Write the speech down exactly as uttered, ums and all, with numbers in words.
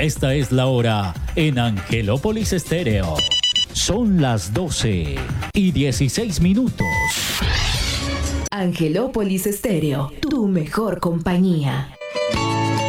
Esta es la hora en Angelópolis Estéreo. Son las doce y dieciséis minutos. Angelópolis Estéreo, tu mejor compañía.